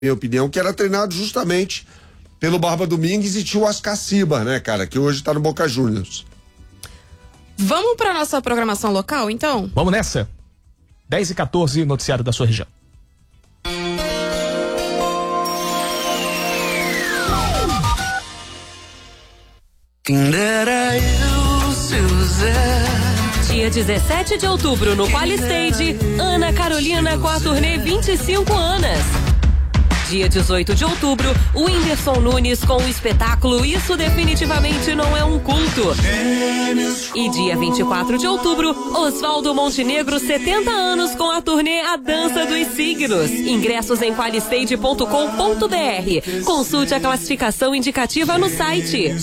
minha opinião, que era treinado justamente pelo Barba Domingues e tinha o Ascaciba, né, cara, que hoje tá no Boca Juniors. Vamos pra nossa programação local, então? Vamos nessa. 10h14, noticiário da sua região. Dia 17 de outubro no Qualistage, Ana Carolina com a turnê 25 anos. Dia 18 de outubro, o Whindersson Nunes com o espetáculo Isso Definitivamente Não É um Culto. E dia 24 de outubro, Oswaldo Montenegro, 70 anos, com a turnê A Dança dos Signos. Ingressos em qualistage.com.br. Consulte a classificação indicativa no site.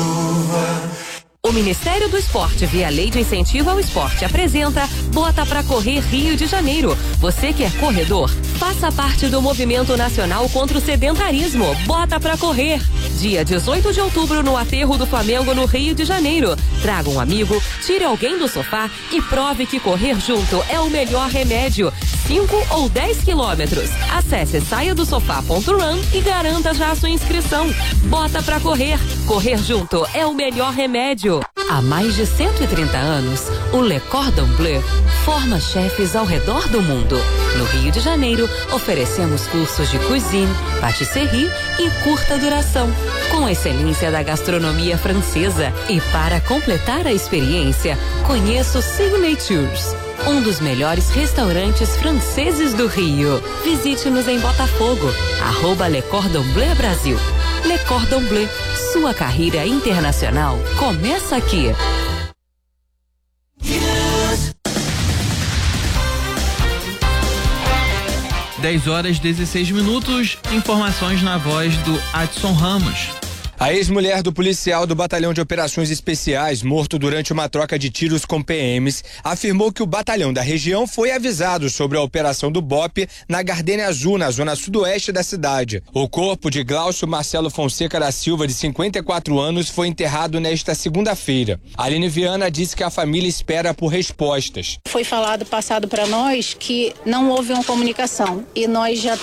O Ministério do Esporte, via Lei de Incentivo ao Esporte, apresenta Bota Pra Correr Rio de Janeiro. Você que é corredor, faça parte do Movimento Nacional contra o Sedentarismo. Bota Pra Correr. Dia 18 de outubro no Aterro do Flamengo, no Rio de Janeiro. Traga um amigo, tire alguém do sofá e prove que correr junto é o melhor remédio. 5 ou 10 quilômetros. Acesse saiadosofá.run e garanta já a sua inscrição. Bota Pra Correr. Correr junto é o melhor remédio. Há mais de 130 anos, o Le Cordon Bleu forma chefes ao redor do mundo. No Rio de Janeiro, oferecemos cursos de cuisine, patisserie e curta duração, com excelência da gastronomia francesa. E para completar a experiência, conheça o Signatures, um dos melhores restaurantes franceses do Rio. Visite-nos em Botafogo, @Le Cordon Bleu Brasil. Le Cordon Bleu, sua carreira internacional começa aqui. 10h16, informações na voz do Adson Ramos. A ex-mulher do policial do Batalhão de Operações Especiais, morto durante uma troca de tiros com PMs, afirmou que o batalhão da região foi avisado sobre a operação do BOPE na Gardênia Azul, na zona sudoeste da cidade. O corpo de Glaucio Marcelo Fonseca da Silva, de 54 anos, foi enterrado nesta segunda-feira. Aline Viana disse que a família espera por respostas. Foi passado para nós que não houve uma comunicação e nós já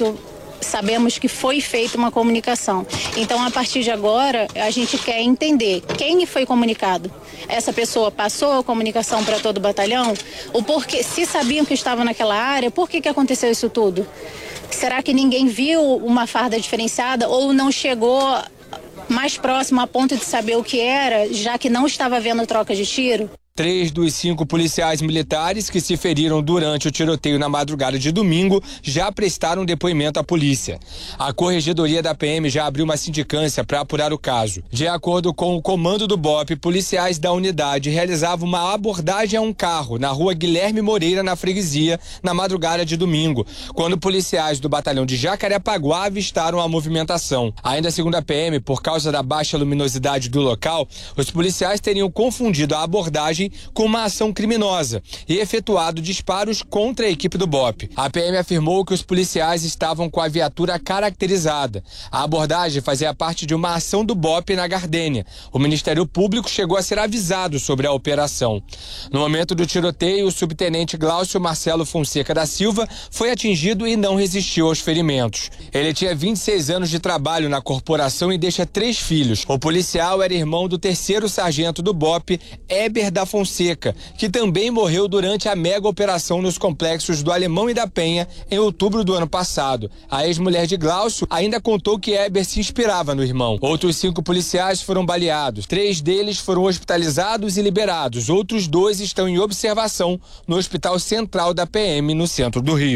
sabemos que foi feita uma comunicação. Então, a partir de agora, a gente quer entender quem foi comunicado. Essa pessoa passou a comunicação para todo o batalhão? O porquê, se sabiam que estavam naquela área, por que aconteceu isso tudo? Será que ninguém viu uma farda diferenciada ou não chegou mais próximo a ponto de saber o que era, já que não estava havendo troca de tiro? 3 dos 5 policiais militares que se feriram durante o tiroteio na madrugada de domingo já prestaram depoimento à polícia. A Corregedoria da PM já abriu uma sindicância para apurar o caso. De acordo com o comando do BOPE, policiais da unidade realizavam uma abordagem a um carro na rua Guilherme Moreira, na freguesia, na madrugada de domingo, quando policiais do batalhão de Jacarepaguá avistaram a movimentação. Ainda segundo a PM, por causa da baixa luminosidade do local, os policiais teriam confundido a abordagem com uma ação criminosa e efetuado disparos contra a equipe do BOPE. A PM afirmou que os policiais estavam com a viatura caracterizada. A abordagem fazia parte de uma ação do BOPE na Gardênia. O Ministério Público chegou a ser avisado sobre a operação. No momento do tiroteio, o subtenente Glaucio Marcelo Fonseca da Silva foi atingido e não resistiu aos ferimentos. Ele tinha 26 anos de trabalho na corporação e deixa 3 filhos. O policial era irmão do 3º sargento do BOPE, Éber da Fonseca, que também morreu durante a mega operação nos complexos do Alemão e da Penha em outubro do ano passado. A ex-mulher de Glaucio ainda contou que Éber se inspirava no irmão. Outros 5 policiais foram baleados. 3 deles foram hospitalizados e liberados. Outros 2 estão em observação no Hospital Central da PM, no centro do Rio.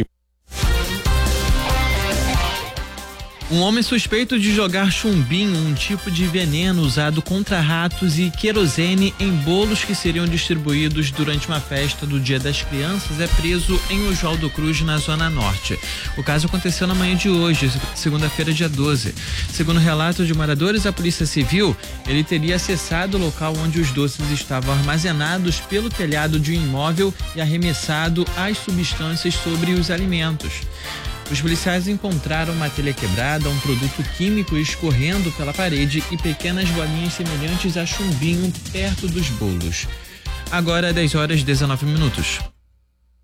Um homem suspeito de jogar chumbinho, um tipo de veneno usado contra ratos, e querosene em bolos que seriam distribuídos durante uma festa do Dia das Crianças, é preso em Oswaldo Cruz, na Zona Norte. O caso aconteceu na manhã de hoje, segunda-feira, dia 12. Segundo relatos de moradores, a Polícia Civil, ele teria acessado o local onde os doces estavam armazenados pelo telhado de um imóvel e arremessado as substâncias sobre os alimentos. Os policiais encontraram uma telha quebrada, um produto químico escorrendo pela parede e pequenas bolinhas semelhantes a chumbinho perto dos bolos. Agora 10h19.